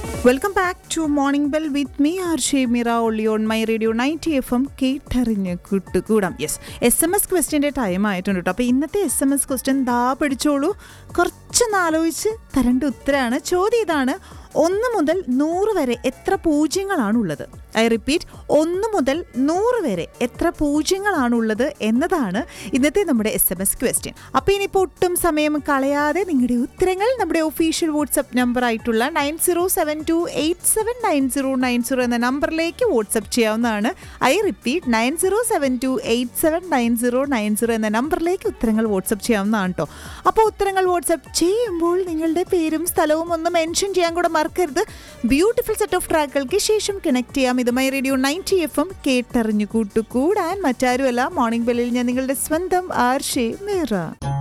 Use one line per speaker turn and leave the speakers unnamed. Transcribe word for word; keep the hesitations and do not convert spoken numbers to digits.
Welcome back to morning bell with me R Shemeera only on my radio ninety F M കേട്ടറിഞ്ഞ് കൂട്ടുകൂടാം. Yes, S M S ക്വസ്റ്റ്യൻ്റെ time ആയിട്ടുണ്ട് കേട്ടോ. അപ്പോൾ ഇന്നത്തെ S M S question ദാ പഠിച്ചോളൂ. കുറച്ചൊന്ന് ആലോചിച്ച് തരേണ്ട ഉത്തരമാണ്. ചോദ്യം ഇതാണ്: ഒന്ന് മുതൽ നൂറ് വരെ എത്ര പൂജ്യങ്ങളാണുള്ളത്? ഐ റിപ്പീറ്റ്, ഒന്ന് മുതൽ നൂറ് വരെ എത്ര പൂജ്യങ്ങളാണുള്ളത് എന്നതാണ് ഇന്നത്തെ നമ്മുടെ എസ് എം എസ് ക്വസ്റ്റ്യൻ. അപ്പോൾ ഇനിയിപ്പോൾ ഒട്ടും സമയം കളയാതെ നിങ്ങളുടെ ഉത്തരങ്ങൾ നമ്മുടെ ഒഫീഷ്യൽ വാട്സപ്പ് നമ്പർ ആയിട്ടുള്ള nine zero seven to eight seven nine zero nine zero എന്ന നമ്പറിലേക്ക് വാട്സപ്പ് ചെയ്യാവുന്നതാണ്. I repeat, nine zero seven to eight seven nine zero nine zero എന്ന നമ്പറിലേക്ക് ഉത്തരങ്ങൾ വാട്സപ്പ് ചെയ്യാവുന്നതാണ് കേട്ടോ. അപ്പോൾ ഉത്തരങ്ങൾ വാട്സപ്പ് ചെയ്യുമ്പോൾ നിങ്ങളുടെ പേരും സ്ഥലവും ഒന്ന് മെൻഷൻ ചെയ്യാൻ കൂടെ മറക്കരുത്. ബ്യൂട്ടിഫുൾ സെറ്റ് ഓഫ് ട്രാക്കുകൾക്ക് ശേഷം കണക്ട് ചെയ്യാം. ഇത് my radio ninety F M കേട്ടറിഞ്ഞു കൂട്ടുകൂടാൻ മറ്റാരുമല്ല, മോർണിംഗ് ബെല്ലിൽ ഞാൻ നിങ്ങളുടെ സ്വന്തം ആർ ഷെമീറ.